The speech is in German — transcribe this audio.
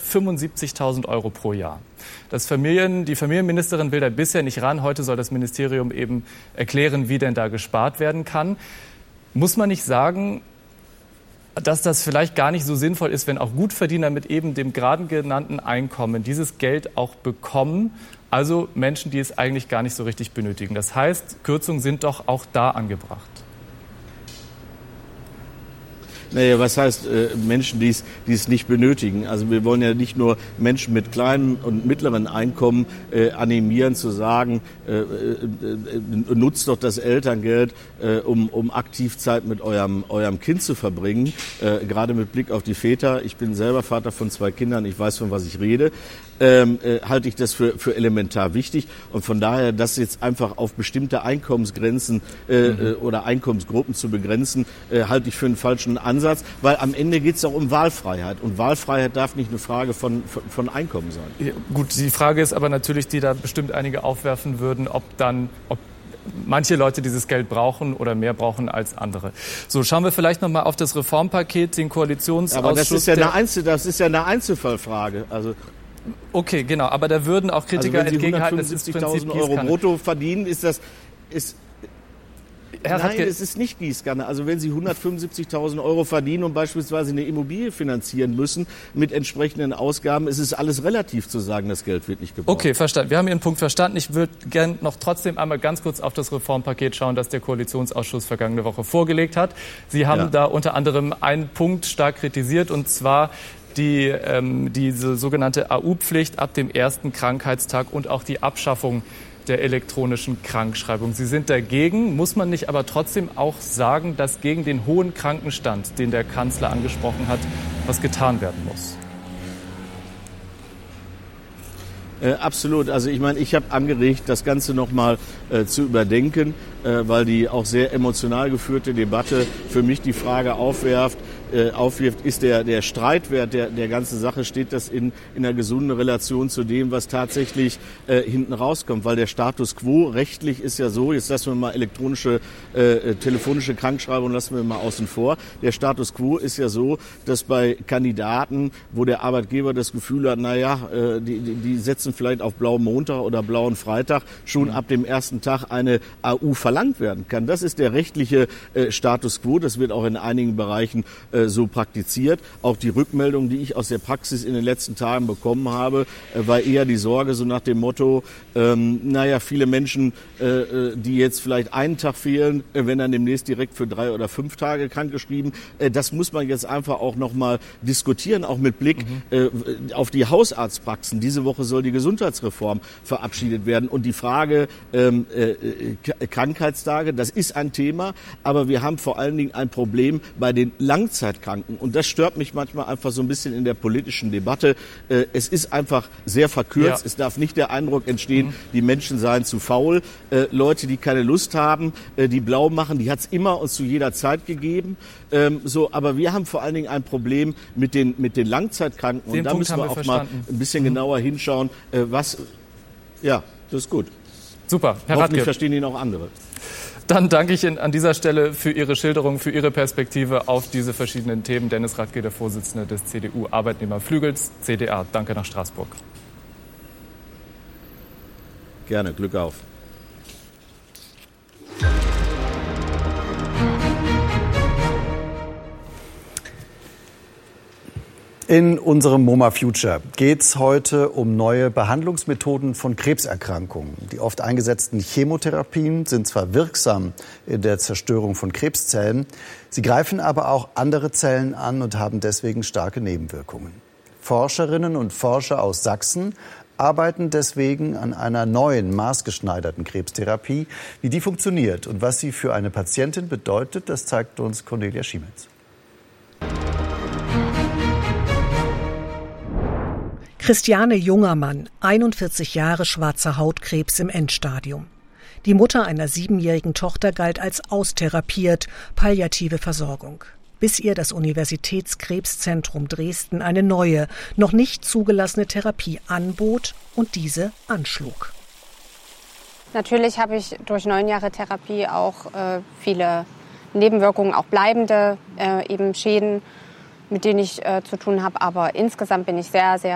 75.000 € pro Jahr. Die Familienministerin will da bisher nicht ran. Heute soll das Ministerium eben erklären, wie denn da gespart werden kann. Muss man nicht sagen, dass das vielleicht gar nicht so sinnvoll ist, wenn auch Gutverdiener mit eben dem gerade genannten Einkommen dieses Geld auch bekommen, also Menschen, die es eigentlich gar nicht so richtig benötigen. Das heißt, Kürzungen sind doch auch da angebracht. Naja, was heißt Menschen, die es nicht benötigen? Also wir wollen ja nicht nur Menschen mit kleinen und mittleren Einkommen animieren zu sagen, nutzt doch das Elterngeld, um aktiv Zeit mit eurem Kind zu verbringen. Gerade mit Blick auf die Väter. Ich bin selber Vater von 2 Kindern, ich weiß, von was ich rede. Halte ich das für elementar wichtig. Und von daher, das jetzt einfach auf bestimmte Einkommensgrenzen oder Einkommensgruppen zu begrenzen, halte ich für einen falschen Ansatz, weil am Ende geht es auch um Wahlfreiheit. Und Wahlfreiheit darf nicht eine Frage von Einkommen sein. Ja, gut, die Frage ist aber natürlich, die da bestimmt einige aufwerfen würden, ob manche Leute dieses Geld brauchen oder mehr brauchen als andere. So, schauen wir vielleicht noch mal auf das Reformpaket, den Koalitionsausschuss. Aber das ist ja eine Einzelfallfrage. Also okay, genau. Aber da würden auch Kritiker entgegenhalten, dass 175.000 € brutto verdienen, Nein, es ist nicht Gießkanne. Also wenn Sie 175.000 € verdienen und beispielsweise eine Immobilie finanzieren müssen mit entsprechenden Ausgaben, ist es alles relativ zu sagen, das Geld wird nicht gebraucht. Okay, verstanden. Wir haben Ihren Punkt verstanden. Ich würde gerne noch trotzdem einmal ganz kurz auf das Reformpaket schauen, das der Koalitionsausschuss vergangene Woche vorgelegt hat. Sie haben da unter anderem einen Punkt stark kritisiert, und zwar diese sogenannte AU-Pflicht ab dem ersten Krankheitstag und auch die Abschaffung der elektronischen Krankschreibung. Sie sind dagegen, muss man nicht aber trotzdem auch sagen, dass gegen den hohen Krankenstand, den der Kanzler angesprochen hat, was getan werden muss? Absolut. Also ich meine, ich habe angeregt, das Ganze nochmal zu überdenken, weil die auch sehr emotional geführte Debatte für mich die Frage aufwirft, ist der Streitwert der ganzen Sache, steht das in einer gesunden Relation zu dem, was tatsächlich hinten rauskommt. Weil der Status quo rechtlich ist ja so, jetzt lassen wir mal telefonische Krankschreibung lassen wir mal außen vor. Der Status quo ist ja so, dass bei Kandidaten, wo der Arbeitgeber das Gefühl hat, die setzen vielleicht auf blauen Montag oder blauen Freitag, schon ab dem ersten Tag eine AU verlangt werden kann. Das ist der rechtliche Status quo. Das wird auch in einigen Bereichen so praktiziert. Auch die Rückmeldung, die ich aus der Praxis in den letzten Tagen bekommen habe, war eher die Sorge, so nach dem Motto, viele Menschen, die jetzt vielleicht einen Tag fehlen, wenn dann demnächst direkt für 3 oder 5 Tage krankgeschrieben. Das muss man jetzt einfach auch nochmal diskutieren, auch mit Blick auf die Hausarztpraxen. Diese Woche soll die Gesundheitsreform verabschiedet werden. Und die Frage Krankheitstage, das ist ein Thema, aber wir haben vor allen Dingen ein Problem bei den Langzeitkranken. Und das stört mich manchmal einfach so ein bisschen in der politischen Debatte. Es ist einfach sehr verkürzt. Ja. Es darf nicht der Eindruck entstehen, die Menschen seien zu faul. Leute, die keine Lust haben, die blau machen, die hat es immer und zu jeder Zeit gegeben. Aber wir haben vor allen Dingen ein Problem mit den Langzeitkranken. Und da müssen wir auch mal ein bisschen genauer hinschauen, Ja, das ist gut. Super, Herr Radke. Hoffentlich verstehen ihn auch andere. Dann danke ich Ihnen an dieser Stelle für Ihre Schilderung, für Ihre Perspektive auf diese verschiedenen Themen. Dennis Radke, der Vorsitzende des CDU-Arbeitnehmerflügels, CDA. Danke nach Straßburg. Gerne, Glück auf. In unserem MoMA Future geht es heute um neue Behandlungsmethoden von Krebserkrankungen. Die oft eingesetzten Chemotherapien sind zwar wirksam in der Zerstörung von Krebszellen, sie greifen aber auch andere Zellen an und haben deswegen starke Nebenwirkungen. Forscherinnen und Forscher aus Sachsen arbeiten deswegen an einer neuen, maßgeschneiderten Krebstherapie. Wie die funktioniert und was sie für eine Patientin bedeutet, das zeigt uns Cornelia Schiemetz. Christiane Jungermann, 41 Jahre, schwarzer Hautkrebs im Endstadium. Die Mutter einer 7-jährigen Tochter galt als austherapiert, palliative Versorgung. Bis ihr das Universitätskrebszentrum Dresden eine neue, noch nicht zugelassene Therapie anbot und diese anschlug. Natürlich habe ich durch 9 Jahre Therapie auch viele Nebenwirkungen, auch bleibende eben Schäden, mit denen ich zu tun habe. Aber insgesamt bin ich sehr, sehr